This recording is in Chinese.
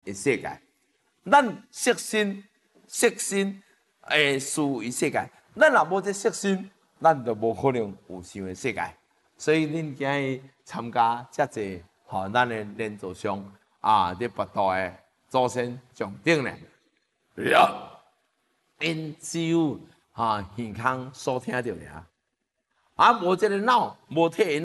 的世界。咱色身会事于世界，咱若无这色身，咱就无可能有想的世界。所以恁今日参加遮济咱的连座上咧跋倒的祖先上顶咧，因只有耳孔所听到尔，无这个脑，无替因